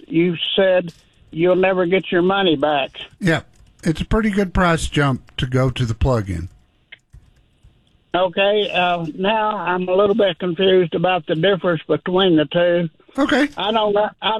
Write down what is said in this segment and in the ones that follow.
you said you'll never get your money back. Yeah, it's a pretty good price jump to go to the plug-in. Okay, now I'm a little bit confused about the difference between the two. Okay. I don't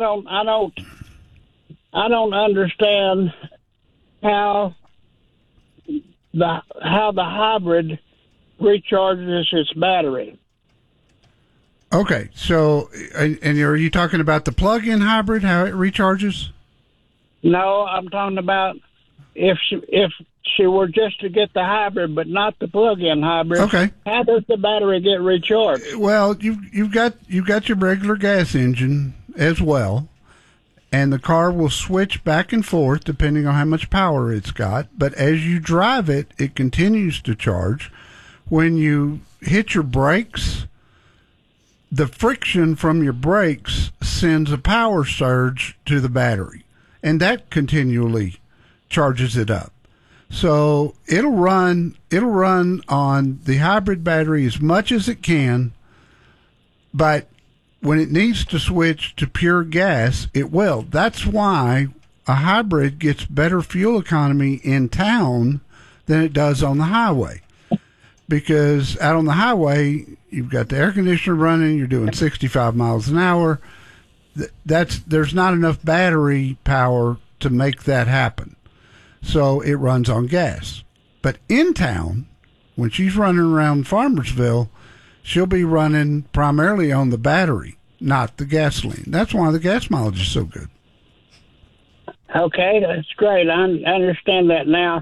understand how the hybrid recharges its battery. Okay, so and are you talking about the plug-in hybrid, how it recharges? No, I'm talking about if she were just to get the hybrid, but not the plug-in hybrid. Okay. How does the battery get recharged? Well, you've got your regular gas engine as well, and the car will switch back and forth depending on how much power it's got. But as you drive it, it continues to charge. When you hit your brakes, the friction from your brakes sends a power surge to the battery, and that continually charges it up. So it'll run on the hybrid battery as much as it can, but when it needs to switch to pure gas, it will. That's why a hybrid gets better fuel economy in town than it does on the highway. Because out on the highway, you've got the air conditioner running, you're doing 65 miles an hour. There's not enough battery power to make that happen. So it runs on gas. But in town, when she's running around Farmersville, she'll be running primarily on the battery, not the gasoline. That's why the gas mileage is so good. Okay, that's great. I understand that now.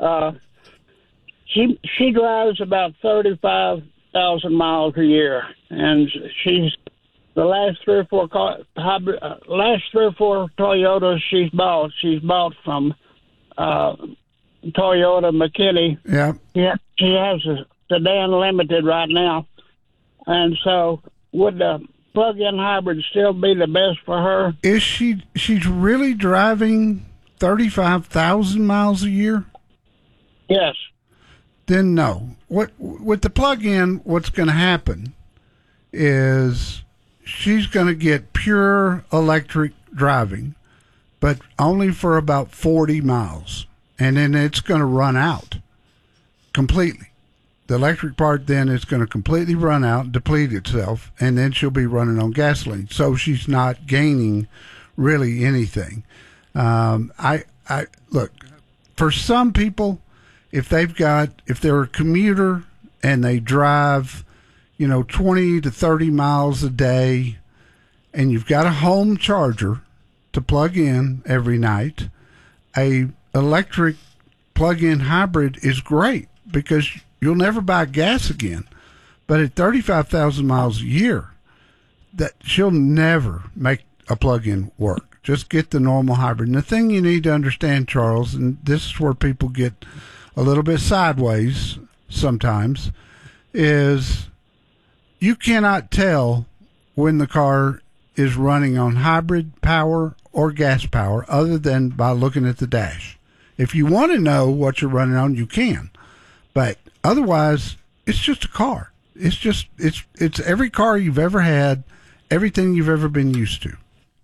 She drives about 35,000 miles a year, and she's the last three or four Toyotas she's bought from Toyota McKinney. Yeah. She has a sedan limited right now, and so would the plug-in hybrid still be the best for her? She's really driving 35,000 miles a year? Yes. Then no. With the plug-in, what's going to happen is she's going to get pure electric driving, but only for about 40 miles. And then it's going to run out completely. The electric part then is going to completely run out, deplete itself, and then she'll be running on gasoline. So she's not gaining really anything. I look, for some people, if they're a commuter and they drive, 20 to 30 miles a day, and you've got a home charger to plug in every night, a electric plug-in hybrid is great because you'll never buy gas again. But at 35,000 miles a year, that she'll never make a plug-in work. Just get the normal hybrid. And the thing you need to understand, Charles, and this is where people get a little bit sideways sometimes, is you cannot tell when the car is running on hybrid power or gas power other than by looking at the dash. If you want to know what you're running on, you can. But otherwise, it's just a car. It's every car you've ever had, everything you've ever been used to.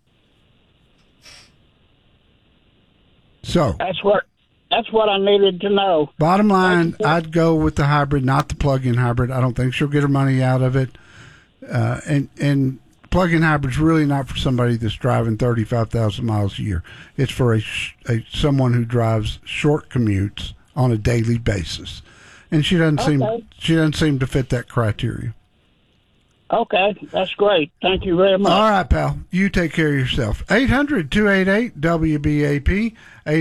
So That's what I needed to know. Bottom line, I'd go with the hybrid, not the plug-in hybrid. I don't think she'll get her money out of it. And plug-in hybrid's really not for somebody that's driving 35,000 miles a year. It's for someone who drives short commutes on a daily basis. And she doesn't seem to fit that criteria. Okay, that's great. Thank you very much. All right, pal. You take care of yourself. 800-288-WBAP,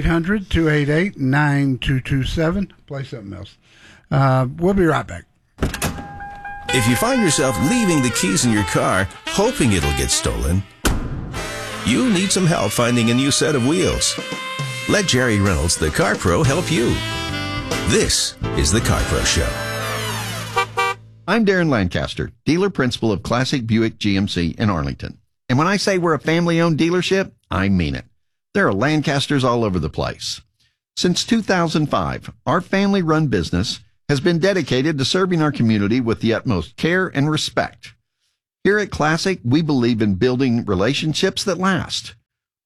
800-288-9227. Play something else. We'll be right back. If you find yourself leaving the keys in your car, hoping it'll get stolen, you need some help finding a new set of wheels. Let Jerry Reynolds, the Car Pro, help you. This is the Car Pro Show. I'm Darren Lancaster, dealer principal of Classic Buick GMC in Arlington. And when I say we're a family-owned dealership, I mean it. There are Lancasters all over the place. Since 2005, our family-run business has been dedicated to serving our community with the utmost care and respect. Here at Classic, we believe in building relationships that last.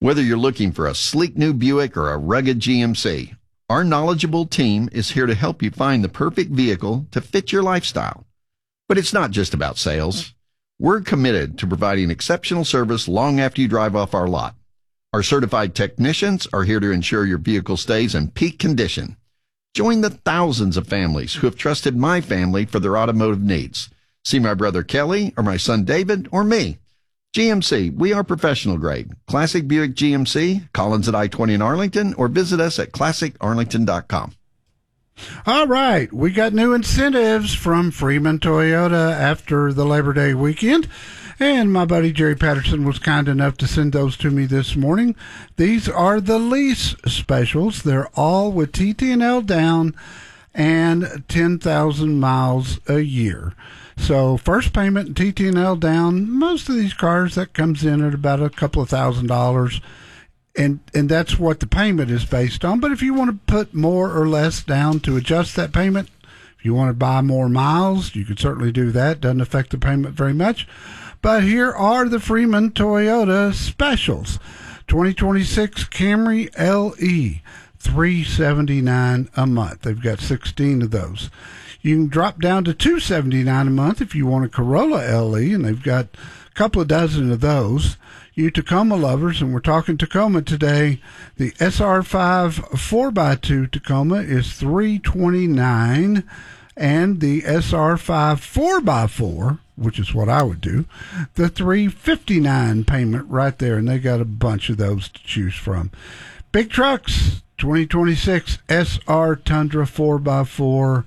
Whether you're looking for a sleek new Buick or a rugged GMC, our knowledgeable team is here to help you find the perfect vehicle to fit your lifestyle. But it's not just about sales. We're committed to providing exceptional service long after you drive off our lot. Our certified technicians are here to ensure your vehicle stays in peak condition. Join the thousands of families who have trusted my family for their automotive needs. See my brother Kelly or my son David or me. GMC, we are professional grade. Classic Buick GMC, Collins at I-20 in Arlington, or visit us at classicarlington.com. All right, we got new incentives from Freeman Toyota after the Labor Day weekend, and my buddy Jerry Patterson was kind enough to send those to me this morning. These are the lease specials. They're all with TT&L down and 10,000 miles a year. So first payment and TT&L down, most of these cars, that comes in at about a couple of $1,000. And that's what the payment is based on. But if you want to put more or less down to adjust that payment, if you want to buy more miles, you could certainly do that. Doesn't affect the payment very much. But here are the Freeman Toyota specials. 2026 Camry LE, $379 a month. They've got 16 of those. You can drop down to $279 a month if you want a Corolla LE, and they've got a couple of dozen of those. You Tacoma lovers, and we're talking Tacoma today, the SR5 4x2 Tacoma is $329, and the SR5 4x4, which is what I would do, the $359 payment right there, and they got a bunch of those to choose from. Big trucks, 2026 SR Tundra 4x4,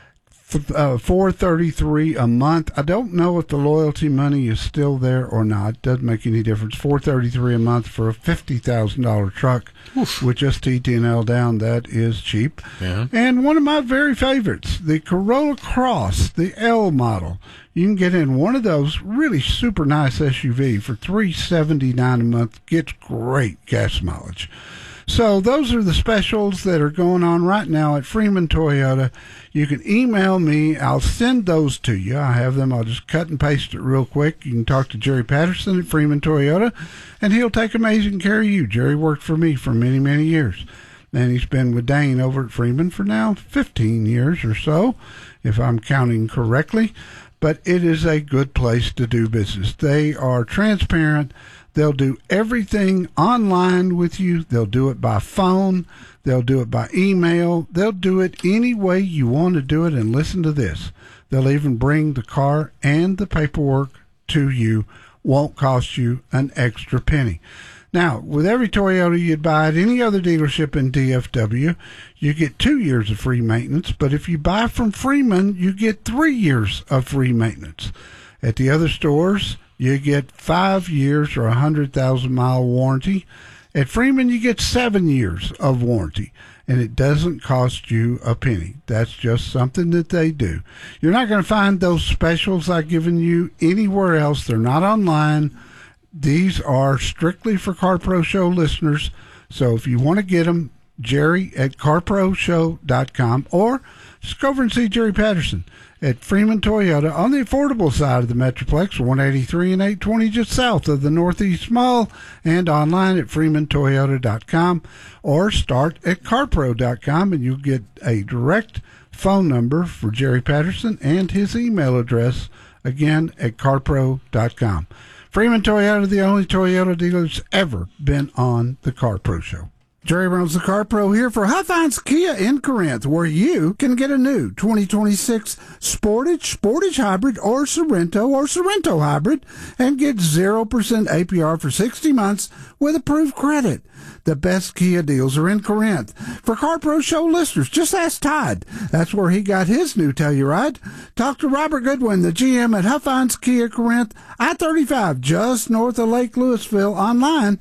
$433 a month. I don't know if the loyalty money is still there or not. Doesn't make any difference. $433 a month for a $50,000 truck. Oof. With just TT&L down. That is cheap. Yeah. And one of my very favorites, the Corolla Cross, the L model. You can get in one of those really super nice SUV for $379 a month. Gets great gas mileage. So those are the specials that are going on right now at Freeman Toyota. You can email me. I'll send those to you. I have them. I'll just cut and paste it real quick. You can talk to Jerry Patterson at Freeman Toyota, and he'll take amazing care of you. Jerry worked for me for many, many years, and he's been with Dane over at Freeman for now 15 years or so, if I'm counting correctly. But it is a good place to do business. They are transparent. They'll do everything online with you. They'll do it by phone. They'll do it by email. They'll do it any way you want to do it. And listen to this. They'll even bring the car and the paperwork to you. Won't cost you an extra penny. Now, with every Toyota you'd buy at any other dealership in DFW, you get 2 years of free maintenance. But if you buy from Freeman, you get 3 years of free maintenance. At the other stores, you get 5 years or 100,000-mile warranty. At Freeman, you get 7 years of warranty, and it doesn't cost you a penny. That's just something that they do. You're not going to find those specials I've given you anywhere else. They're not online. These are strictly for CarPro Show listeners. So if you want to get them, Jerry at CarProShow.com, or just go over and see Jerry Patterson at Freeman Toyota on the affordable side of the Metroplex, 183 and 820, just south of the Northeast Mall, and online at FreemanToyota.com, or start at CarPro.com, and you'll get a direct phone number for Jerry Patterson and his email address, again, at CarPro.com. Freeman Toyota, the only Toyota dealer that's ever been on the CarPro Show. Jerry Reynolds, the Car Pro, here for Huffines Kia in Corinth, where you can get a new 2026 Sportage Hybrid, or Sorrento Hybrid, and get 0% APR for 60 months with approved credit. The best Kia deals are in Corinth. For Car Pro Show listeners, just ask Todd. That's where he got his new Telluride. Talk to Robert Goodwin, the GM at Huffines Kia Corinth, I-35, just north of Lake Louisville. Online,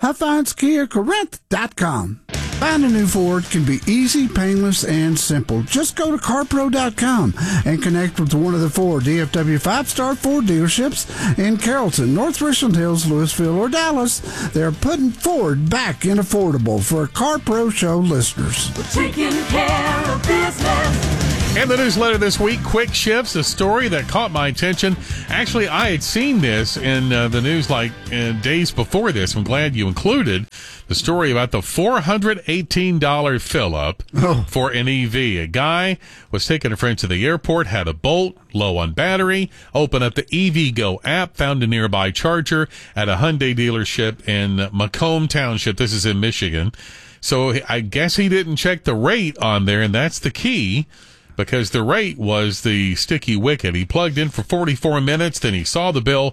HuffinesKiaCorinth.com. Buying a new Ford can be easy, painless, and simple. Just go to CarPro.com and connect with one of the 4 DFW 5-star Ford dealerships in Carrollton, North Richland Hills, Louisville, or Dallas. They're putting Ford back in affordable for CarPro Show listeners. We're taking care of business. And the newsletter this week, Quick Shifts, a story that caught my attention. Actually, I had seen this in the news days before this. I'm glad you included the story about the $418 fill-up for an EV. A guy was taking a friend to the airport, had a Bolt, low on battery, opened up the EVgo app, found a nearby charger at a Hyundai dealership in Macomb Township. This is in Michigan. So I guess he didn't check the rate on there, and that's the key, because the rate was the sticky wicket. He plugged in for 44 minutes, then he saw the bill,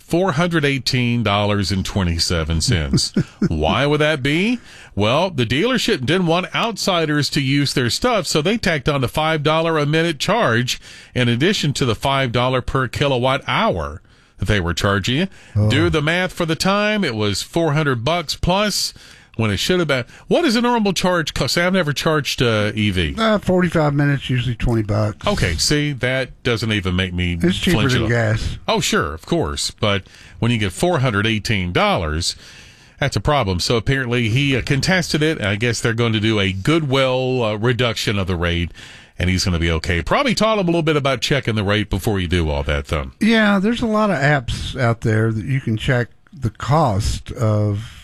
$418.27. Why would that be? Well, the dealership didn't want outsiders to use their stuff, so they tacked on a $5 a minute charge in addition to the $5 per kilowatt hour that they were charging you. Do the math for the time. It was $400 plus. When it should have been. What is a normal charge cost? I've never charged EV. 45 minutes, usually $20. Okay, see, that doesn't even make me It's cheaper flinch than at all. gas. Oh, sure, of course. But when you get $418, that's a problem. So apparently he contested it. I guess they're going to do a goodwill reduction of the rate, and he's going to be okay. Probably taught him a little bit about checking the rate before you do all that, though. Yeah, there's a lot of apps out there that you can check the cost of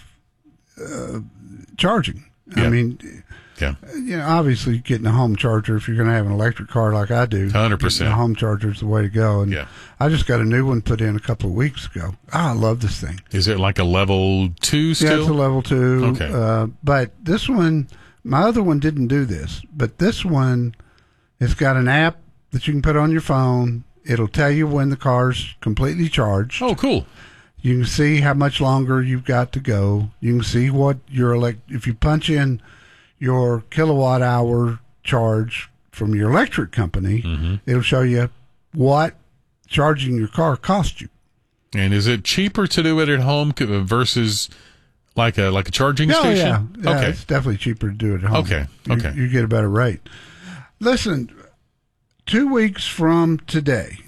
charging. Yeah. I mean, Yeah, obviously getting a home charger, if you're going to have an electric car like I do, 100%. a home charger is the way to go. And Yeah. I just got a new one put in a couple of weeks ago. I love this thing. Is it like a level 2 still? Yeah, it's a level 2. Okay. But this one, my other one didn't do this, but this one has got an app that you can put on your phone. It'll tell you when the car's completely charged. Oh, cool. You can see how much longer you've got to go. You can see what your if you punch in your kilowatt hour charge from your electric company, it'll show you what charging your car cost you. And is it cheaper to do it at home versus like a charging station? Yeah, Okay. it's definitely cheaper to do it at home. Okay. You get a better rate. Listen, 2 weeks from today,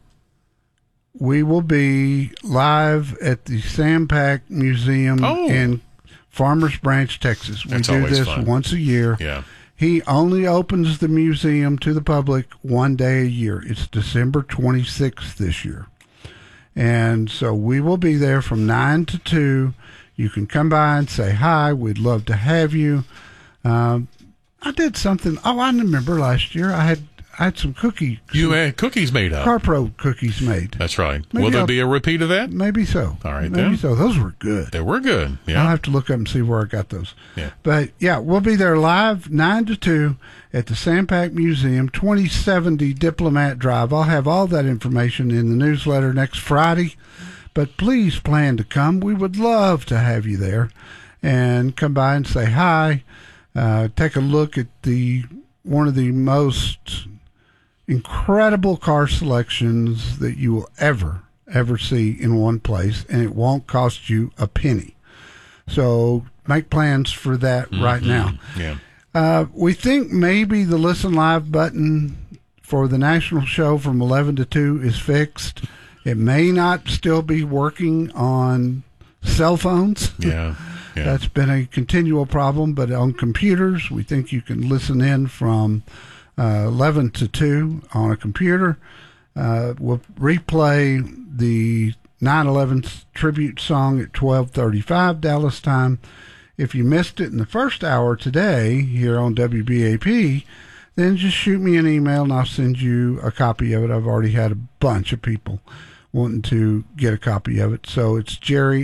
we will be live at the Sampak Museum in Farmers Branch, Texas. We That's do always this fun. once a year. Yeah. He only opens the museum to the public one day a year. It's December 26th this year. And so we will be there from 9 to 2. You can come by and say hi. We'd love to have you. I did something. I remember last year I had some cookies. You had cookies made up. CarPro cookies made. That's right. Maybe Will there I'll- be a repeat of that? Maybe so. All right, Maybe then. so. Those were good. They were good. I'll Yeah. have to look up and see where I got those. Yeah. But, yeah, we'll be there live 9 to 2 at the Sampak Museum, 2070 Diplomat Drive. I'll have all that information in the newsletter next Friday. But please plan to come. We would love to have you there. And come by and say hi. Take a look at one of the most incredible car selections that you will ever see in one place, and it won't cost you a penny. So make plans for that right now. Yeah. We think maybe the Listen Live button for the national show from 11 to 2 is fixed. It may not still be working on cell phones. Yeah. Yeah. That's been a continual problem, but on computers, we think you can listen in from 11 to 2 on a computer. We'll replay the 9/11 tribute song at 12:35 Dallas time. If you missed it in the first hour today here on WBAP, then just shoot me an email and I'll send you a copy of it. I've already had a bunch of people wanting to get a copy of it. So it's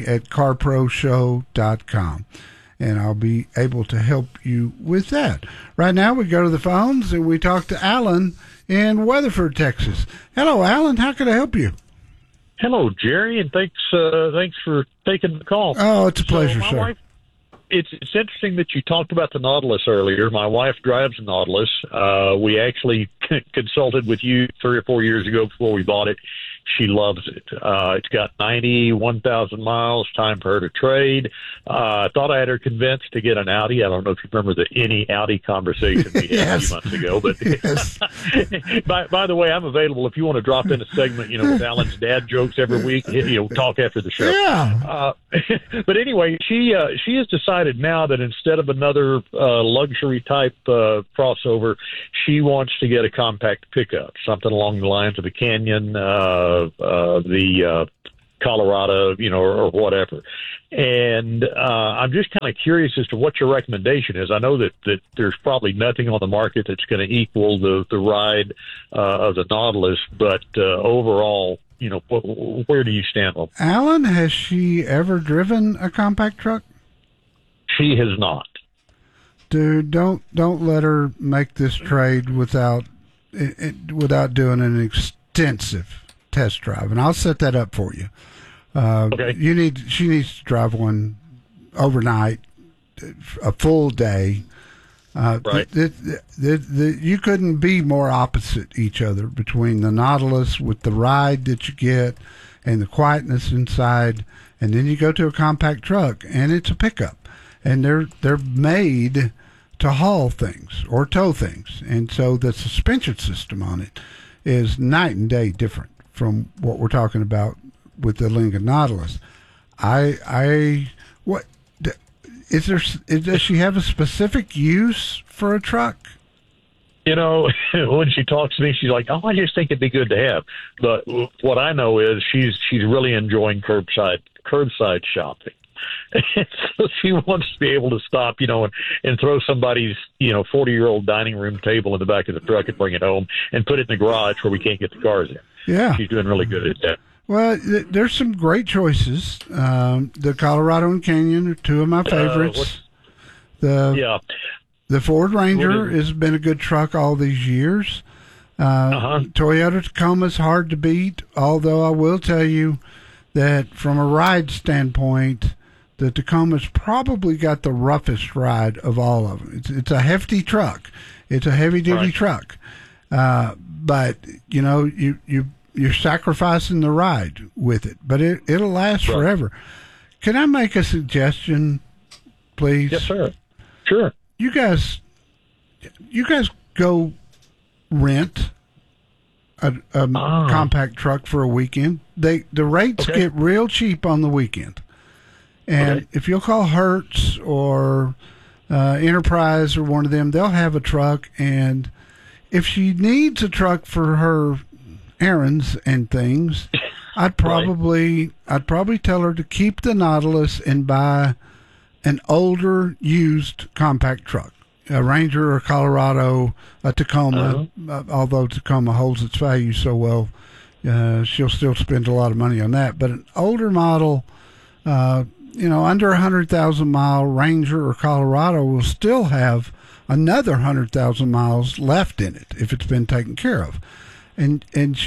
jerry@carproshow.com. And I'll be able to help you with that. Right now, we go to the phones and we talk to Alan in Weatherford, Texas. Hello, Alan. How can I help you? Hello, Jerry, and thanks for taking the call. Oh, it's a pleasure, my sir. wife, it's interesting that you talked about the Nautilus earlier. My wife drives a Nautilus. We actually consulted with you 3 or 4 years ago before we bought it. She loves it. It's got 91,000 miles. Time for her to trade. I thought I had her convinced to get an Audi. I don't know if you remember the any Audi conversation we had a few months ago. But by the way, I'm available if you want to drop in a segment, with Alan's dad jokes every week. Talk after the show. Yeah. But anyway, she has decided now that instead of another luxury type crossover, she wants to get a compact pickup, something along the lines of the Canyon, the Colorado, or whatever. And I'm just kind of curious as to what your recommendation is. I know that there's probably nothing on the market that's going to equal the ride of the Nautilus, but overall, where do you stand on? Alan, has she ever driven a compact truck? She has not. Dude, don't let her make this trade without doing an extensive test drive, and I'll set that up for you. Okay. She needs to drive one overnight, a full day. Right. You couldn't be more opposite each other between the Nautilus with the ride that you get and the quietness inside, and then you go to a compact truck and it's a pickup, and they're made to haul things or tow things, and so the suspension system on it is night and day different from what we're talking about with the Lincoln Nautilus. Does she have a specific use for a truck? When she talks to me, she's like, "Oh, I just think it'd be good to have." But what I know is she's really enjoying curbside shopping. So she wants to be able to stop, and throw somebody's, 40-year-old dining room table in the back of the truck and bring it home and put it in the garage where we can't get the cars in. Yeah. She's doing really good at that. Well, there's some great choices. The Colorado and Canyon are two of my favorites. The Ford Ranger has been a good truck all these years. Toyota Tacoma's hard to beat, although I will tell you that from a ride standpoint, the Tacoma's probably got the roughest ride of all of them. It's a hefty truck. It's a heavy-duty truck. But, you're sacrificing the ride with it. But it'll last forever. Can I make a suggestion, please? Yes, sir. Sure. You guys go rent a compact truck for a weekend. The rates get real cheap on the weekend. And if you'll call Hertz or Enterprise or one of them, they'll have a truck. And if she needs a truck for her errands and things, I'd probably tell her to keep the Nautilus and buy an older used compact truck, a Ranger or Colorado, a Tacoma. Although Tacoma holds its value so well, she'll still spend a lot of money on that. But an older model, under 100,000 mile Ranger or Colorado will still have another 100,000 miles left in it if it's been taken care of. And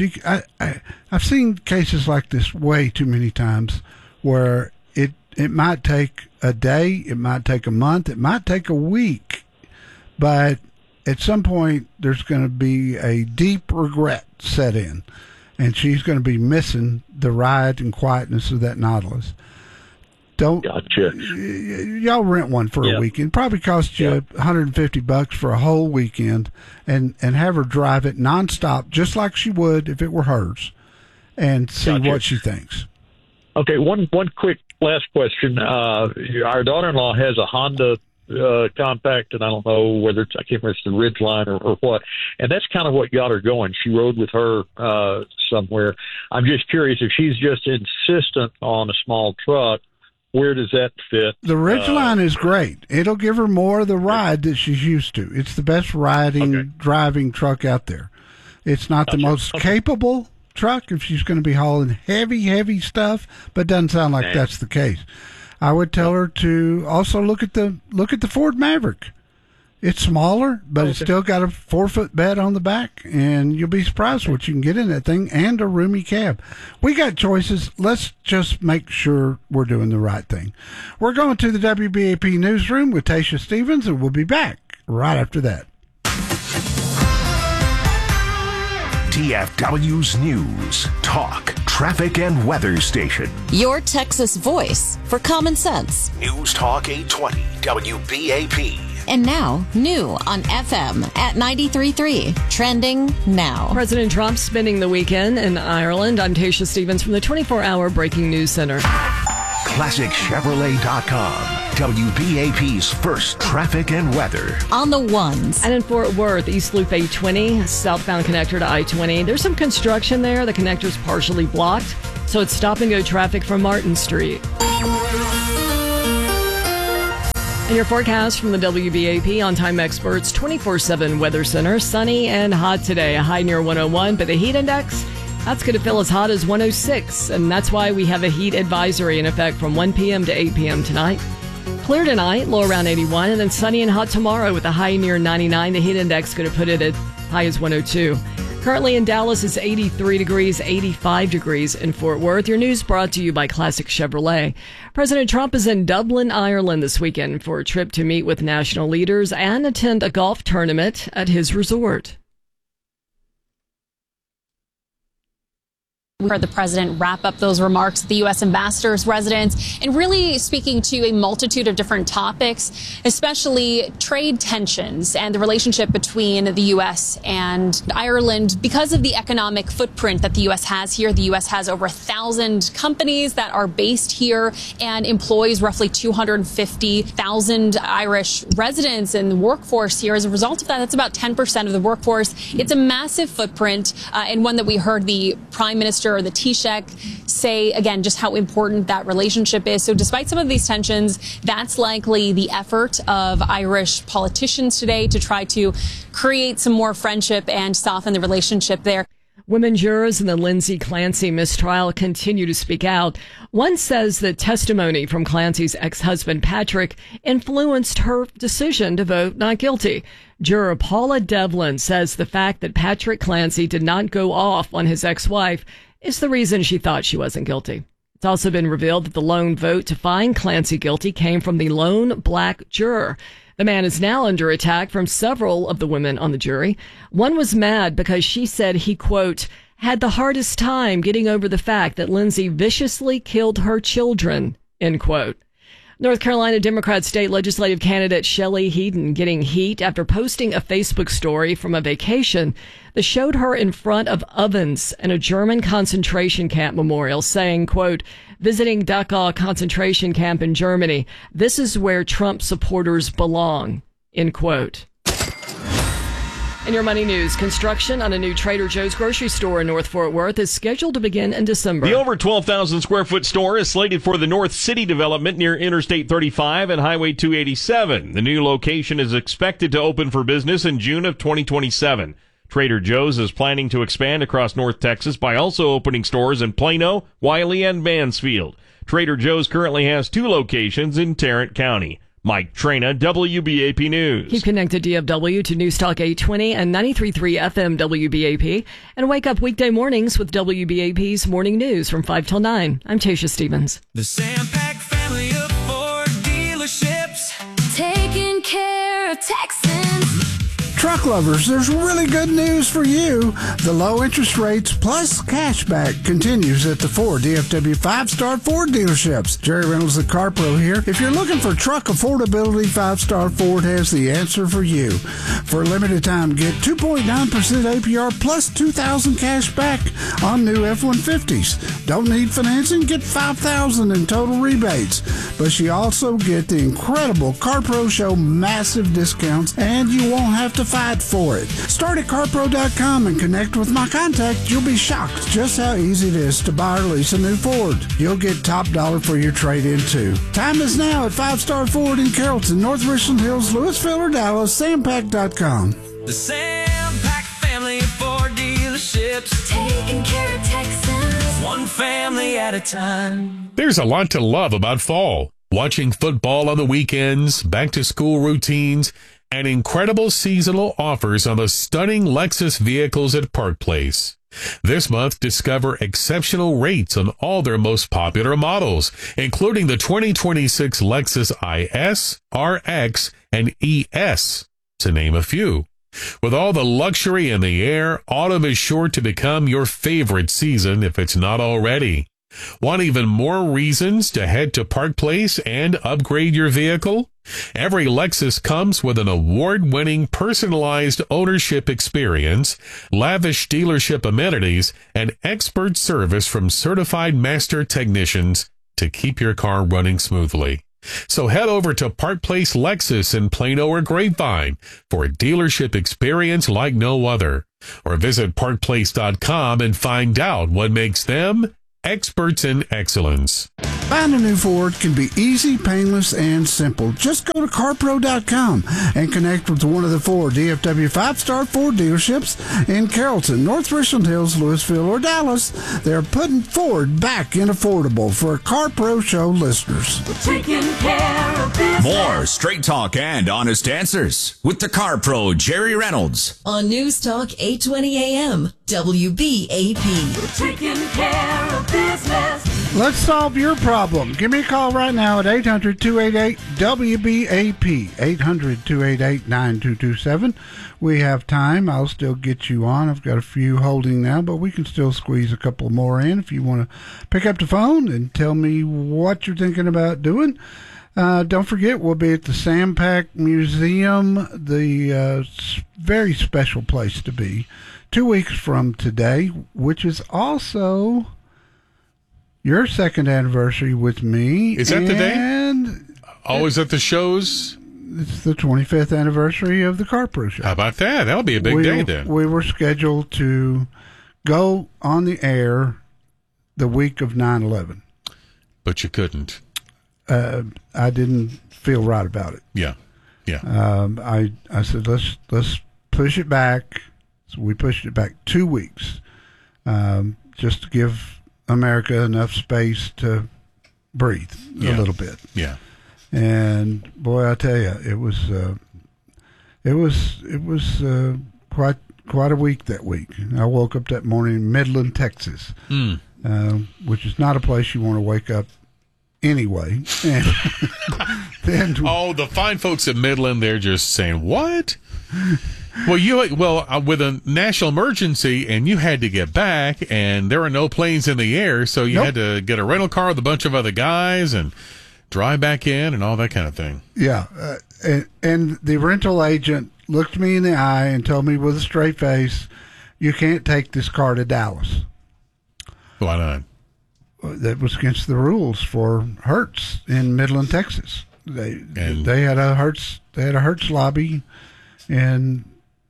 I've seen cases like this way too many times where it might take a day, it might take a month, it might take a week, but at some point there's going to be a deep regret set in, and she's going to be missing the ride and quietness of that Nautilus. Gotcha. Y'all rent one for a weekend. Probably cost you $150 for a whole weekend, and have her drive it nonstop, just like she would if it were hers, and see what she thinks. Okay, one quick last question. Our daughter-in-law has a Honda compact, and I don't know whether I can't remember if it's the Ridgeline or what, and that's kind of what got her going. She rode with her somewhere. I'm just curious if she's just insistent on a small truck. Where does that fit? The Ridgeline is great. It'll give her more of the ride that she's used to. It's the best driving truck out there. It's not the most capable truck if she's going to be hauling heavy stuff, but doesn't sound like that's the case. I would tell her to also look at the Ford Maverick. It's smaller, but it's still got a 4-foot bed on the back, and you'll be surprised what you can get in that thing, and a roomy cab. We got choices. Let's just make sure we're doing the right thing. We're going to the WBAP newsroom with Tasha Stevens, and we'll be back right after that. WTFW's News, Talk, Traffic, and Weather Station. Your Texas voice for common sense. News Talk 820 WBAP. And now, new on FM at 93.3. Trending now. President Trump spending the weekend in Ireland. I'm Tasha Stevens from the 24-hour Breaking News Center. ClassicChevrolet.com. WBAP's first traffic and weather. On the ones. And in Fort Worth, East Loop 820, southbound connector to I-20. There's some construction there. The connector's partially blocked, so it's stop-and-go traffic from Martin Street. And your forecast from the WBAP On-Time Experts 24/7 Weather Center. Sunny and hot today. A high near 101, but the heat index, that's going to feel as hot as 106. And that's why we have a heat advisory in effect from 1 p.m. to 8 p.m. tonight. Clear tonight, low around 81, and then sunny and hot tomorrow with a high near 99. The heat index going to put it at high as 102. Currently in Dallas, it's 83 degrees, 85 degrees in Fort Worth. Your news brought to you by Classic Chevrolet. President Trump is in Dublin, Ireland this weekend for a trip to meet with national leaders and attend a golf tournament at his resort. We heard the president wrap up those remarks at the U.S. ambassador's residence and really speaking to a multitude of different topics, especially trade tensions and the relationship between the U.S. and Ireland. Because of the economic footprint that the U.S. has here, the U.S. has over 1,000 companies that are based here and employs roughly 250,000 Irish residents in the workforce here. As a result of that, that's about 10% of the workforce. It's a massive footprint and one that we heard the Prime Minister or the Taoiseach say, again, just how important that relationship is. So despite some of these tensions, that's likely the effort of Irish politicians today to try to create some more friendship and soften the relationship there. Women jurors in the Lindsay Clancy mistrial continue to speak out. One says that testimony from Clancy's ex-husband, Patrick, influenced her decision to vote not guilty. Juror Paula Devlin says the fact that Patrick Clancy did not go off on his ex-wife is the reason she thought she wasn't guilty. It's also been revealed that the lone vote to find Clancy guilty came from the lone black juror. The man is now under attack from several of the women on the jury. One was mad because she said he, quote, had the hardest time getting over the fact that Lindsay viciously killed her children, end quote. North Carolina Democrat state legislative candidate Shelley Heaton getting heat after posting a Facebook story from a vacation that showed her in front of ovens in a German concentration camp memorial saying, quote, visiting Dachau concentration camp in Germany. This is where Trump supporters belong, end quote. In your money news, construction on a new Trader Joe's grocery store in North Fort Worth is scheduled to begin in December. The over 12,000 square foot store is slated for the North City development near Interstate 35 and Highway 287. The new location is expected to open for business in June of 2027. Trader Joe's is planning to expand across North Texas by also opening stores in Plano, Wiley, and Mansfield. Trader Joe's currently has 2 locations in Tarrant County. Mike Trena, WBAP News. Keep connected DFW to News Talk 820 and 93.3 FM WBAP. And wake up weekday mornings with WBAP's Morning News from 5 till 9. I'm Tasha Stevens. The Sampac family of Ford dealerships, taking care of Texans. Truck lovers, there's really good news for you. The low interest rates plus cashback continues at the 4 DFW 5-star Ford dealerships. Jerry Reynolds, the Car Pro here. If you're looking for truck affordability, 5-star Ford has the answer for you. For a limited time, get 2.9% APR plus $2,000 cash back on new F-150s. Don't need financing? Get $5,000 in total rebates. But you also get the incredible Car Pro Show massive discounts, and you won't have to fight for it. Start at carpro.com and connect with my contact. You'll be shocked just how easy it is to buy or lease a new Ford. You'll get top dollar for your trade-in too. Time is now at 5-star Ford in Carrollton, North Richland Hills, Louisville, or Dallas. Sampac.com. The Sampac family of Ford dealerships, taking care of Texans, one family at a time. There's a lot to love about fall. Watching football on the weekends, back-to-school routines, and incredible seasonal offers on the stunning Lexus vehicles at Park Place. This month, discover exceptional rates on all their most popular models, including the 2026 Lexus IS, RX, and ES, to name a few. With all the luxury in the air, autumn is sure to become your favorite season if it's not already. Want even more reasons to head to Park Place and upgrade your vehicle? Every Lexus comes with an award-winning personalized ownership experience, lavish dealership amenities, and expert service from certified master technicians to keep your car running smoothly. So head over to Park Place Lexus in Plano or Grapevine for a dealership experience like no other. Or visit parkplace.com and find out what makes them experts in excellence. Buying a new Ford can be easy, painless, and simple. Just go to carpro.com and connect with one of the 4 DFW 5-star Ford dealerships in Carrollton, North Richland Hills, Louisville, or Dallas. They're putting Ford back in affordable for CarPro Show listeners. Taking care of business. More straight talk and honest answers with the Car Pro, Jerry Reynolds. On News Talk 820 AM, WBAP. Taking care of business. Let's solve your problem. Give me a call right now at 800-288-WBAP, 800-288-9227. We have time. I'll still get you on. I've got a few holding now, but we can still squeeze a couple more in if you want to pick up the phone and tell me what you're thinking about doing. Don't forget, we'll be at the Sampak Museum, the very special place to be, 2 weeks from today, which is also your second anniversary with me. Is that the day? And oh, is that the shows? It's the 25th anniversary of the CarPro Show. How about that? That'll be a big day then. We were scheduled to go on the air the week of 9/11. But you couldn't. I didn't feel right about it. Yeah. I said, let's push it back. So we pushed it back 2 weeks, just to give America enough space to breathe a little bit. Yeah. And boy, I tell you, it was quite a week that week. I woke up that morning in Midland, Texas, which is not a place you want to wake up anyway. And then, the fine folks at Midland, they're just saying, what? With a national emergency, and you had to get back, and there were no planes in the air, so you had to get a rental car with a bunch of other guys and drive back in and all that kind of thing. Yeah, and the rental agent looked me in the eye and told me with a straight face, you can't take this car to Dallas. Why not? That was against the rules for Hertz in Midland, Texas. They had a Hertz lobby in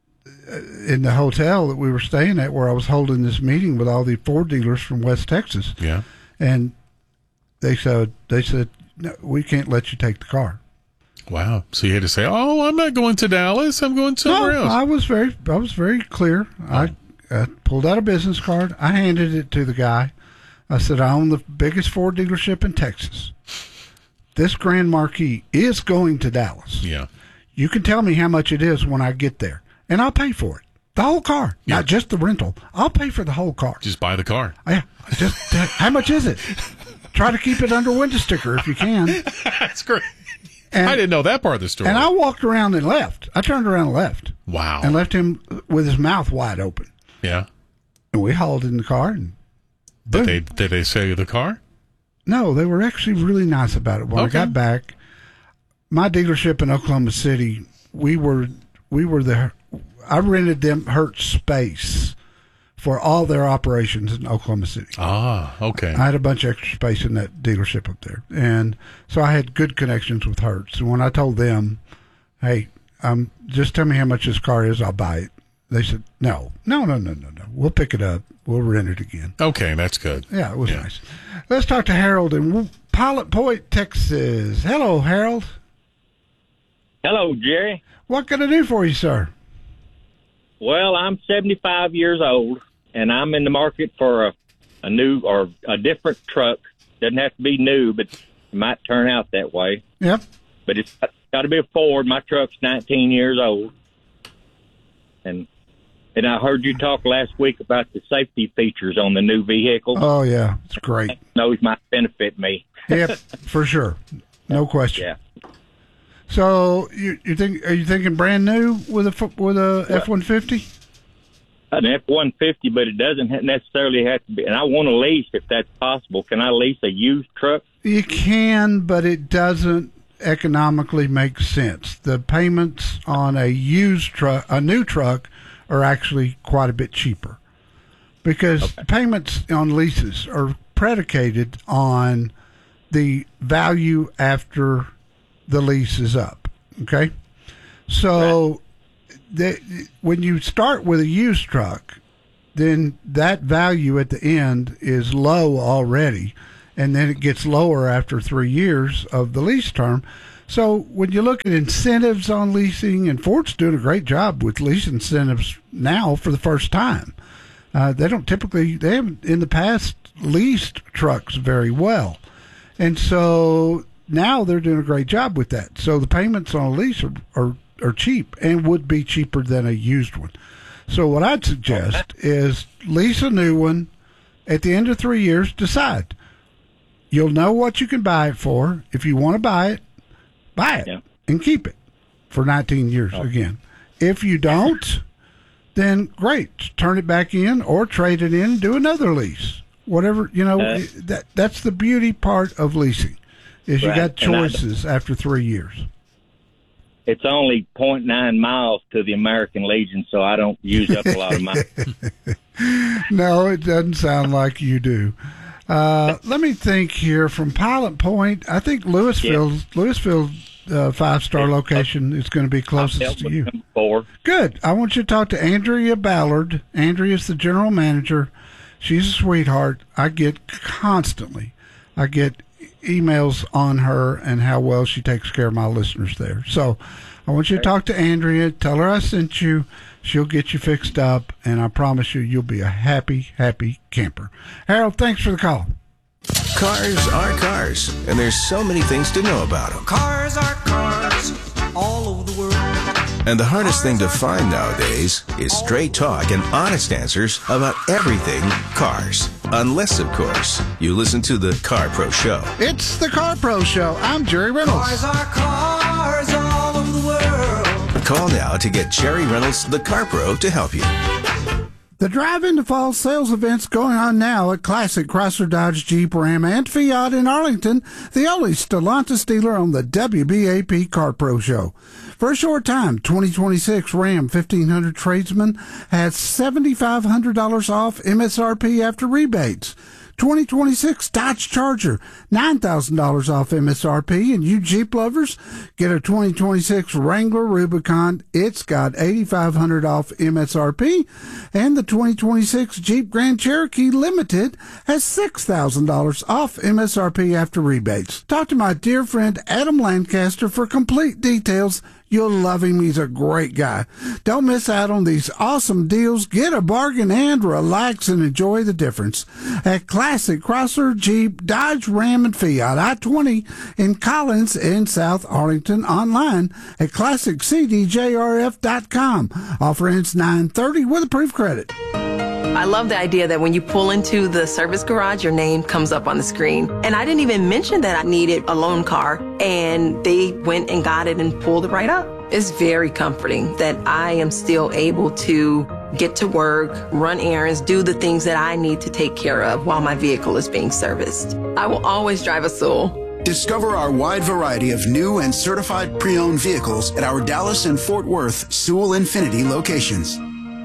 the hotel that we were staying at, where I was holding this meeting with all the Ford dealers from West Texas. Yeah, and they said, no, we can't let you take the car. Wow! So you had to say, "Oh, I'm not going to Dallas. I'm going somewhere else." I was very clear. I pulled out a business card. I handed it to the guy. I said, I own the biggest Ford dealership in Texas. This Grand Marquis is going to Dallas. Yeah. You can tell me how much it is when I get there, and I'll pay for it. The whole car, not just the rental. I'll pay for the whole car. Just buy the car. Yeah. Just how much is it? Try to keep it under window sticker if you can. That's great. And I didn't know that part of the story. And I walked around and left. I turned around and left. Wow. And left him with his mouth wide open. Yeah. And we hauled in the car. And did they sell you the car? No, they were actually really nice about it. When I got back, my dealership in Oklahoma City, we were there. I rented them Hertz space for all their operations in Oklahoma City. Ah, okay. I had a bunch of extra space in that dealership up there. And so I had good connections with Hertz. And when I told them, hey, just tell me how much this car is, I'll buy it. They said, no. We'll pick it up. We'll rent it again. Okay, that's good. Yeah, it was nice. Let's talk to Harold in Pilot Point, Texas. Hello, Harold. Hello, Jerry. What can I do for you, sir? Well, I'm 75 years old, and I'm in the market for a new or a different truck. Doesn't have to be new, but it might turn out that way. Yep. But it's got to be a Ford. My truck's 19 years old. And I heard you talk last week about the safety features on the new vehicle. Oh, yeah. It's great. Those might benefit me. Yep, for sure. No question. Yeah. So you think? Are you thinking brand new with a F-150? An F-150, but it doesn't necessarily have to be. And I want to lease if that's possible. Can I lease a used truck? You can, but it doesn't economically make sense. The payments on a new truck, are actually quite a bit cheaper because payments on leases are predicated on the value after the lease is up. Okay, so when you start with a used truck, then that value at the end is low already, and then it gets lower after 3 years of the lease term. So when you look at incentives on leasing, and Ford's doing a great job with lease incentives now for the first time. They haven't in the past leased trucks very well. And so now they're doing a great job with that. So the payments on a lease are cheap and would be cheaper than a used one. So what I'd suggest is lease a new one. At the end of 3 years, decide. You'll know what you can buy it for. If you want to buy it and keep it for 19 years again. If you don't, then great. Turn it back in or trade it in and do another lease. Whatever, that's the beauty part of leasing is you got choices after 3 years. It's only 0.9 miles to the American Legion, so I don't use up a lot of miles. No, it doesn't sound like you do. Let me think here. From Pilot Point, I think Louisville 5-star location is going to be closest to you. Good. I want you to talk to Andrea Ballard. Andrea's the general manager. She's a sweetheart. I get emails on her and how well she takes care of my listeners there. So I want you to talk to Andrea. Tell her I sent you. She'll get you fixed up, and I promise you'll be a happy, happy camper. Harold, thanks for the call. Cars are cars, and there's so many things to know about them. Cars are cars all over the world. And the hardest thing to find nowadays is straight talk and honest answers about everything cars. Unless, of course, you listen to the Car Pro Show. It's the Car Pro Show. I'm Jerry Reynolds. Cars are cars all over the world. Call now to get Jerry Reynolds, the Car Pro, to help you. The Drive Into Fall sales event's going on now at Classic Chrysler, Dodge, Jeep, Ram, and Fiat in Arlington, the only Stellantis dealer on the WBAP Car Pro Show. For a short time, 2026 Ram 1500 Tradesman has $7,500 off MSRP after rebates. 2026 Dodge Charger, $9,000 off MSRP, and you Jeep lovers get a 2026 Wrangler Rubicon. It's got $8,500 off MSRP, and the 2026 Jeep Grand Cherokee Limited has $6,000 off MSRP after rebates. Talk to my dear friend Adam Lancaster for complete details. You'll love him. He's a great guy. Don't miss out on these awesome deals. Get a bargain and relax and enjoy the difference at Classic Chrysler, Jeep, Dodge, Ram, and Fiat. I-20 in Collins in South Arlington. Online at ClassicCDJRF.com. Offer ends 9/30 with approved credit. I love the idea that when you pull into the service garage, your name comes up on the screen. And I didn't even mention that I needed a loan car, and they went and got it and pulled it right up. It's very comforting that I am still able to get to work, run errands, do the things that I need to take care of while my vehicle is being serviced. I will always drive a Sewell. Discover our wide variety of new and certified pre-owned vehicles at our Dallas and Fort Worth Sewell Infiniti locations.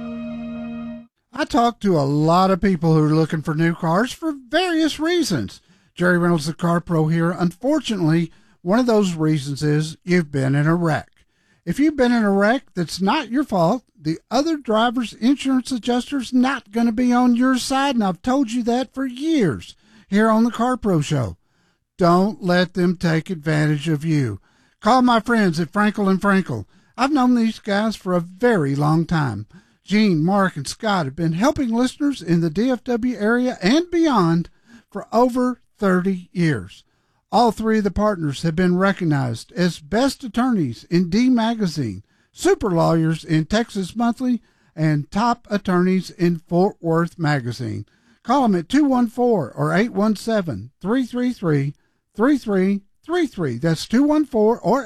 I talk to a lot of people who are looking for new cars for various reasons. Jerry Reynolds, the Car Pro here. Unfortunately, one of those reasons is you've been in a wreck. If you've been in a wreck, that's not your fault. The other driver's insurance adjuster's not going to be on your side, and I've told you that for years here on the Car Pro Show. Don't let them take advantage of you. Call my friends at Frankel & Frankel. I've known these guys for a very long time. Gene, Mark, and Scott have been helping listeners in the DFW area and beyond for over 30 years. All three of the partners have been recognized as best attorneys in D Magazine, super lawyers in Texas Monthly, and top attorneys in Fort Worth Magazine. Call them at 214 or 817-333-3333 817-333-3333. That's 214 or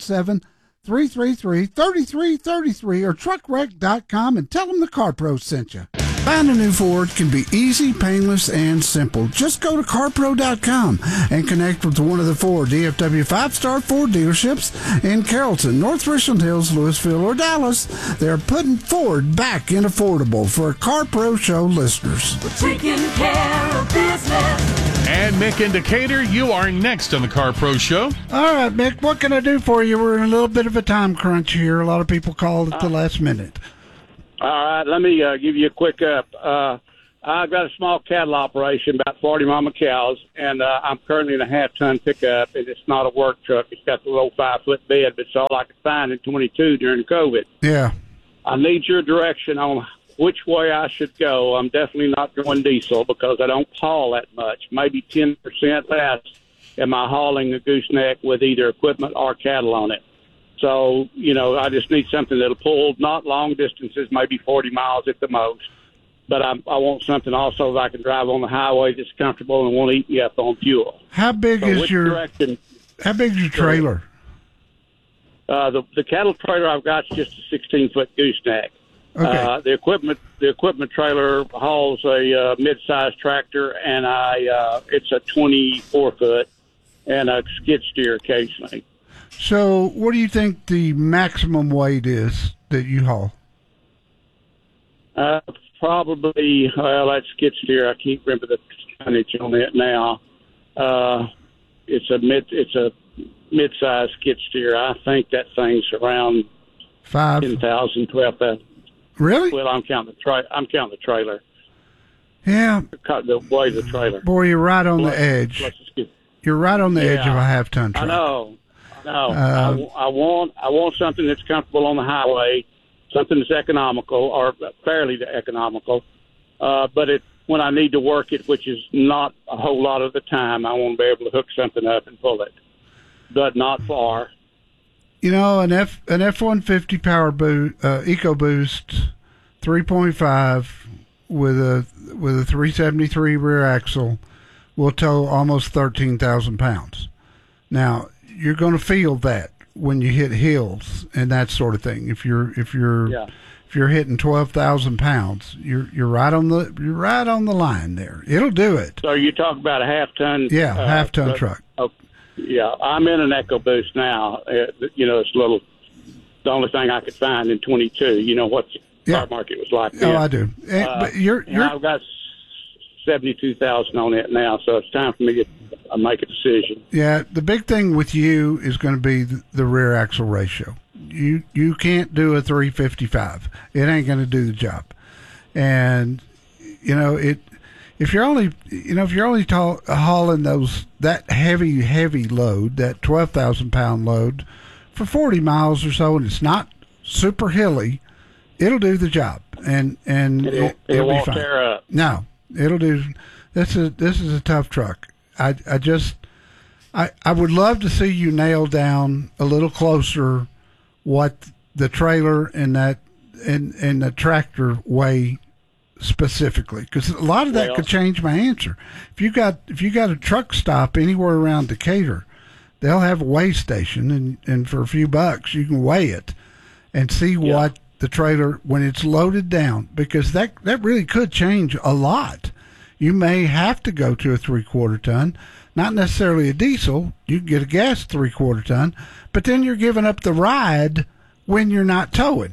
817-333-3333 or truckwreck.com and tell them the Car Pro sent you. Buying a new Ford can be easy, painless, and simple. Just go to carpro.com and connect with one of the 4 DFW 5-star Ford dealerships in Carrollton, North Richland Hills, Louisville, or Dallas. They're putting Ford back in affordable for Car Pro Show listeners. We're taking care of business. And Mick in Decatur, you are next on the Car Pro Show. All right, Mick, what can I do for you? We're in a little bit of a time crunch here. A lot of people called at the last minute. All right, let me give you a quick up. I've got a small cattle operation, about 40 mama cows, and I'm currently in a half-ton pickup, and it's not a work truck. It's got the little 5-foot bed, but it's all I could find in 22 during COVID. Yeah. I need your direction on which way I should go. I'm definitely not going diesel because I don't haul that much, maybe 10% less am I hauling a gooseneck with either equipment or cattle on it. So, I just need something that'll pull not long distances, maybe 40 miles at the most. But I want something also that I can drive on the highway that's comfortable and won't eat me up on fuel. How big is your trailer? The cattle trailer I've got is just a 16-foot gooseneck. Okay. The equipment trailer hauls a mid-sized tractor, and it's a 24-foot and a skid steer occasionally. So, what do you think the maximum weight is that you haul? Probably, that skid steer. I can't remember the tonnage on it now. It's a mid-sized skid steer. I think that thing's around 10,000, 12,000. Really? Well, I'm counting the trailer. Yeah. The weight of the trailer. Boy, you're right on the edge. You're right on the edge of a half-ton truck. I know. I want something that's comfortable on the highway, something that's economical or fairly economical. But when I need to work it, which is not a whole lot of the time, I want to be able to hook something up and pull it, but not far. An F-150 power EcoBoost 3.5 with a 373 rear axle will tow almost 13,000 pounds. Now, you're going to feel that when you hit hills and that sort of thing. If you're hitting 12,000 pounds, you're right on the line there. It'll do it. So you talk about a half-ton. Yeah, half-ton truck. Yeah, I'm in an EcoBoost now. It's little. The only thing I could find in 22. You know what the car market was like then. Oh, I do. But I've got 72,000 on it now, so it's time for me to make a decision. Yeah, the big thing with you is going to be the rear axle ratio. You can't do a 355. It ain't going to do the job. And if you're only hauling that heavy load, that 12,000 pound load for 40 miles or so, and it's not super hilly, it'll do the job, and it won't be fine. Tear up. No, it'll do. This is a tough truck. I would love to see you nail down a little closer what the trailer and the tractor weigh specifically, because a lot of that could change my answer. If you got a truck stop anywhere around Decatur, they'll have a weigh station, and for a few bucks you can weigh it and see what the trailer, when it's loaded down, because that really could change a lot. You may have to go to a 3/4 ton, not necessarily a diesel. You can get a gas 3/4 ton, but then you're giving up the ride when you're not towing.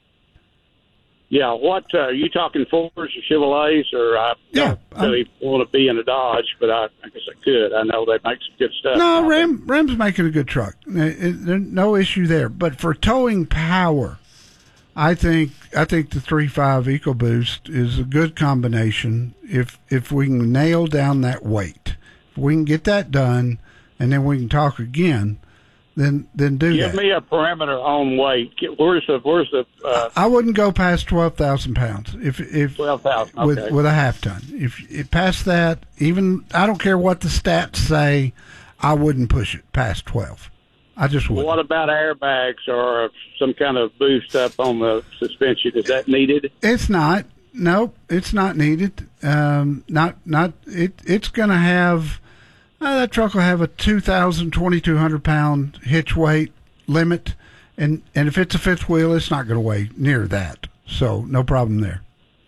Yeah, what are you talking Fords or Chevrolets? Or I don't really want to be in a Dodge, but I guess I could. I know they make some good stuff. No, Ram's making a good truck. There's no issue there. But for towing power, I think the 3.5 EcoBoost is a good combination if we can nail down that weight. If we can get that done, and then we can talk again, then do that. Give me a parameter on weight. Where's the? I wouldn't go past 12,000 pounds. If 12,000 okay. with a half ton. If it past that, even I don't care what the stats say, I wouldn't push it past 12. I just wouldn't. What about airbags or some kind of boost up on the suspension? Is that needed? It's not. Nope, it's not needed. It's going to have That truck will have a 2,200 pound hitch weight limit, and if it's a fifth wheel, it's not going to weigh near that. So no problem there.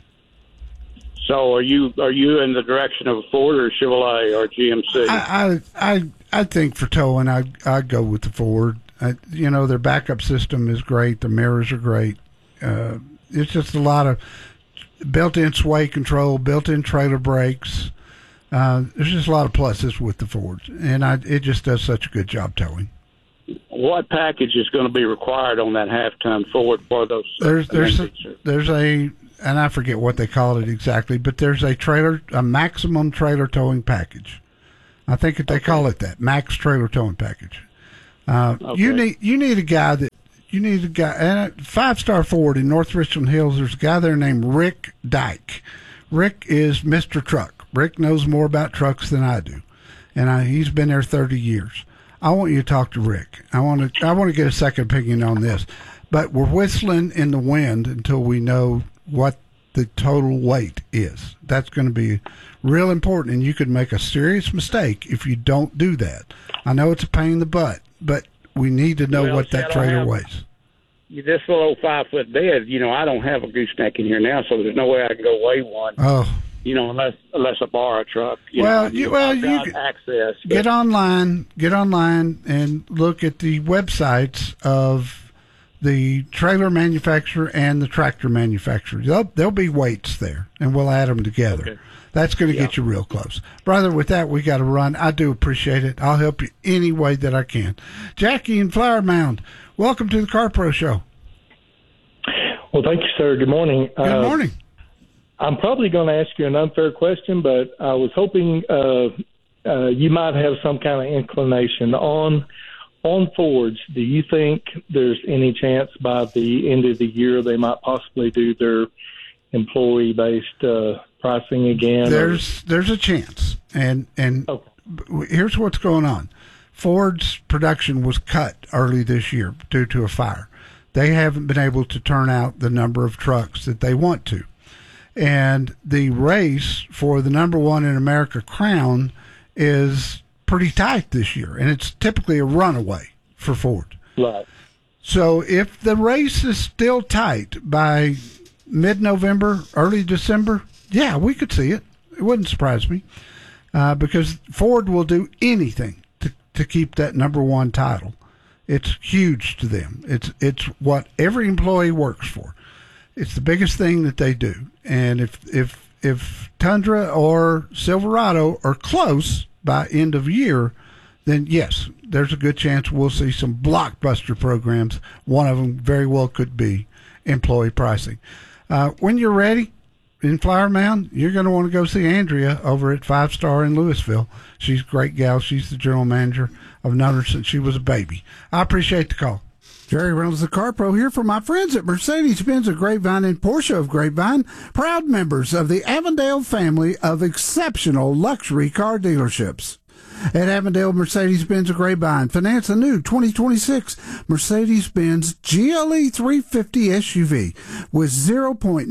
So are you in the direction of Ford or Chevrolet or GMC? I think for towing, I'd go with the Ford. Their backup system is great. The mirrors are great. It's just a lot of built-in sway control, built-in trailer brakes. There's just a lot of pluses with the Fords, and it just does such a good job towing. What package is going to be required on that half-ton Ford for those? There's a, and I forget what they call it exactly, but there's a maximum trailer towing package. I think that they call it that, max trailer towing package. You need a guy, and 5-star Ford in North Richland Hills. There's a guy there named Rick Dyke. Rick is Mr. Truck. Rick knows more about trucks than I do, and he's been there 30 years. I want you to talk to Rick. I want to get a second opinion on this, but we're whistling in the wind until we know what the total weight is. That's going to be real important, and you could make a serious mistake if you don't do that. I know it's a pain in the butt, but we need to know what that trailer weighs. This little 5-foot bed, I don't have a gooseneck in here now, so there's no way I can go weigh one. Oh. Unless I borrow a truck. You can access. Get online and look at the websites of the trailer manufacturer and the tractor manufacturer. There'll be weights there, and we'll add them together. Okay. That's going to get you real close. Brother, with that, we got to run. I do appreciate it. I'll help you any way that I can. Jackie in Flower Mound, welcome to the Car Pro Show. Well, thank you, sir. Good morning. Good morning. I'm probably going to ask you an unfair question, but I was hoping you might have some kind of inclination on Fords. Do you think there's any chance by the end of the year they might possibly do their employee-based pricing again? There's a chance, and okay. Here's what's going on. Ford's production was cut early this year due to a fire. They haven't been able to turn out the number of trucks that they want to. And the race for the number one in America crown is pretty tight this year, and it's typically a runaway for Ford. Right. So if the race is still tight by mid-November, early December, yeah, we could see it. It wouldn't surprise me because Ford will do anything to keep that number one title. It's huge to them. It's what every employee works for. It's the biggest thing that they do. And if Tundra or Silverado are close by end of year, then yes, there's a good chance we'll see some blockbuster programs. One of them very well could be employee pricing. When you're ready in Flower Mound, you're going to want to go see Andrea over at 5-Star in Louisville. She's a great gal. She's the general manager. I've known her since she was a baby. I appreciate the call. Jerry Reynolds, the Car Pro, here for my friends at Mercedes-Benz of Grapevine and Porsche of Grapevine, proud members of the Avondale family of exceptional luxury car dealerships. At Avondale Mercedes-Benz of Grapevine, finance a new 2026 Mercedes-Benz GLE 350 SUV with 0.9%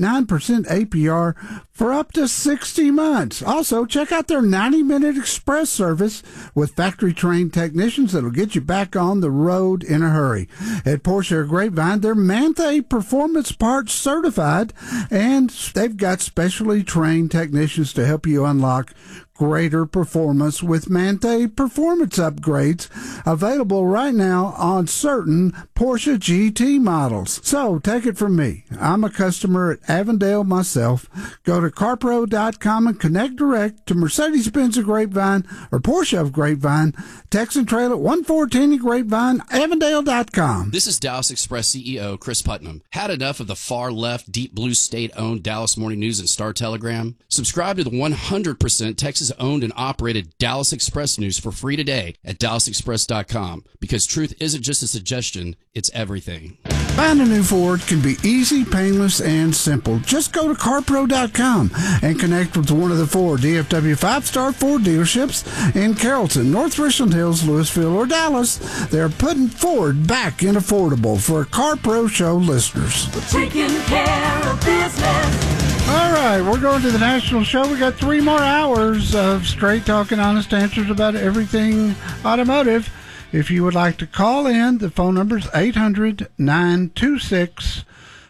APR for up to 60 months. Also, check out their 90-minute express service with factory-trained technicians that'll get you back on the road in a hurry. At Porsche of Grapevine, they're Manthe Performance Parts certified, and they've got specially trained technicians to help you unlock greater performance with Manthe performance upgrades available right now on certain Porsche GT models. So take it from me. I'm a customer at Avondale myself. Go to carpro.com and connect direct to Mercedes-Benz of Grapevine or Porsche of Grapevine. Text and trail at 1410 Grapevine, Avondale.com. This is Dallas Express CEO Chris Putnam. Had enough of the far left, deep blue state-owned Dallas Morning News and Star Telegram? Subscribe to the 100% Texas owned and operated Dallas Express News for free today at DallasExpress.com, because truth isn't just a suggestion, it's everything. Buying a new Ford can be easy, painless, and simple. Just go to carpro.com and connect with one of the 4 DFW 5-Star Ford dealerships in Carrollton, North Richland Hills, Louisville, or Dallas. They're putting Ford back in affordable for Car Pro Show listeners. We're taking care of business. All right, we're going to the national show. We got 3 more hours of straight talking, honest answers about everything automotive. If you would like to call in, the phone number is 800-926-7777.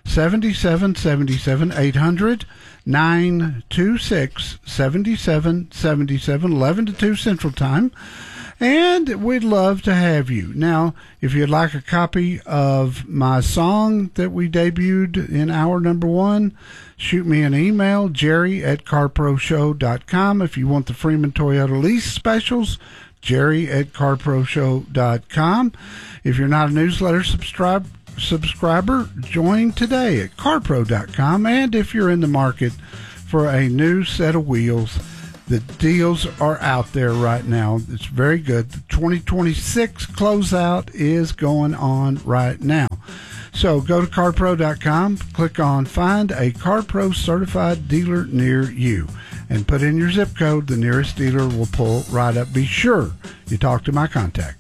800-926-7777, 11 to 2 Central Time. And we'd love to have you. Now, if you'd like a copy of my song that we debuted in hour number 1, shoot me an email, jerry@carproshow.com. If you want the Freeman Toyota lease specials, jerry@carproshow.com. If you're not a newsletter subscriber, join today at carpro.com. And if you're in the market for a new set of wheels, the deals are out there right now. It's very good. The 2026 closeout is going on right now. So go to carpro.com, click on Find a CarPro certified dealer near you, and put in your zip code. The nearest dealer will pull right up. Be sure you talk to my contact.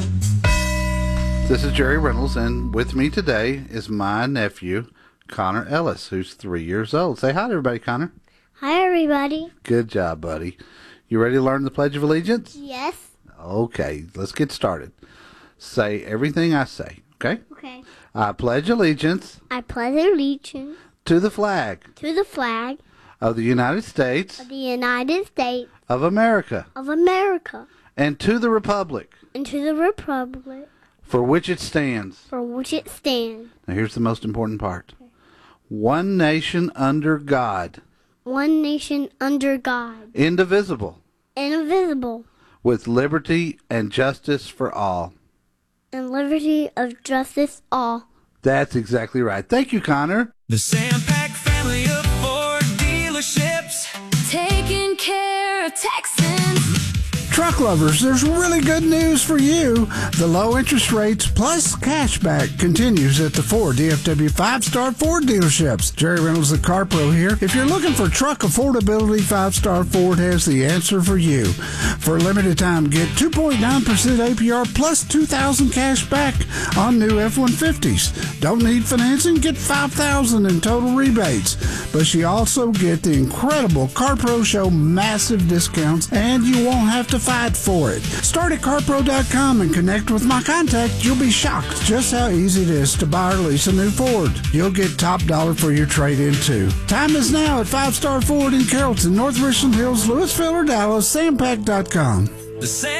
This is Jerry Reynolds, and with me today is my nephew, Connor Ellis, who's 3 years old. Say hi to everybody, Connor. Hi, everybody. Good job, buddy. You ready to learn the Pledge of Allegiance? Yes. Okay, let's get started. Say everything I say, okay? Okay. I pledge allegiance. I pledge allegiance. To the flag. To the flag. Of the United States. Of the United States. Of America. Of America. And to the republic. And to the republic. For which it stands. For which it stands. Now here's the most important part. Okay. One nation under God. One nation under God. Indivisible. Indivisible. With liberty and justice for all. And liberty of justice all. That's exactly right. Thank you, Connor. The Sampac family of Ford dealerships, taking care of Texans. Truck lovers, there's really good news for you. The low interest rates plus cashback continues at the Ford DFW 5-Star Ford dealerships. Jerry Reynolds, the Car Pro here. If you're looking for truck affordability, 5-Star Ford has the answer for you. For a limited time, get 2.9% APR plus $2,000 cash back on new F-150s. Don't need financing? Get $5,000 in total rebates. But you also get the incredible Car Pro Show massive discounts, and you won't have to fight for it. Start at carpro.com and connect with my contact. You'll be shocked just how easy it is to buy or lease a new Ford. You'll get top dollar for your trade-in too. Time is now at 5-Star Ford in Carrollton, North Richland Hills, Louisville, or Dallas. Sampac.com.